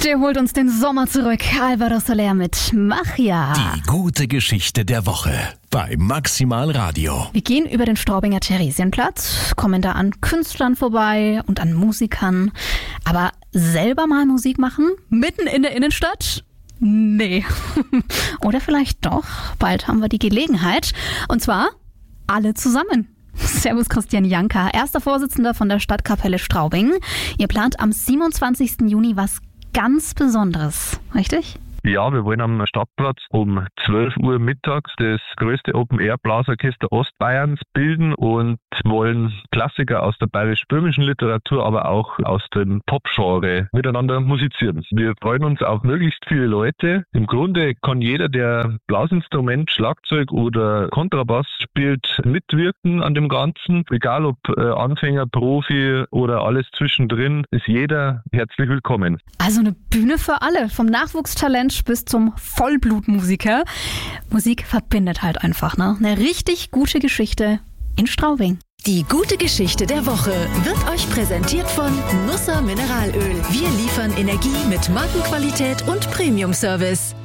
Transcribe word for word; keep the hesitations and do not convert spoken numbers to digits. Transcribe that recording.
Der holt uns den Sommer zurück. Alvaro Soler mit Machia. Die gute Geschichte der Woche bei Maximal Radio. Wir gehen über den Straubinger Theresienplatz, kommen da an Künstlern vorbei und an Musikern. Aber selber mal Musik machen? Mitten in der Innenstadt? Nee. Oder vielleicht doch. Bald haben wir die Gelegenheit. Und zwar alle zusammen. Servus Christian Janka, erster Vorsitzender von der Stadtkapelle Straubing. Ihr plant am siebenundzwanzigsten Juni was ganz Besonderes, richtig? Ja, wir wollen am Stadtplatz um zwölf Uhr mittags das größte Open-Air-Blasorchester Ostbayerns bilden und wollen Klassiker aus der bayerisch-böhmischen Literatur, aber auch aus dem Pop-Genre miteinander musizieren. Wir freuen uns auf möglichst viele Leute. Im Grunde kann jeder, der Blasinstrument, Schlagzeug oder Kontrabass spielt, mitwirken an dem Ganzen. Egal ob äh, Anfänger, Profi oder alles zwischendrin, ist jeder herzlich willkommen. Also eine Bühne für alle, vom Nachwuchstalent bis zum Vollblutmusiker. Musik verbindet halt einfach, ne? Eine richtig gute Geschichte in Straubing. Die gute Geschichte der Woche wird euch präsentiert von Nusser Mineralöl. Wir liefern Energie mit Markenqualität und Premium-Service.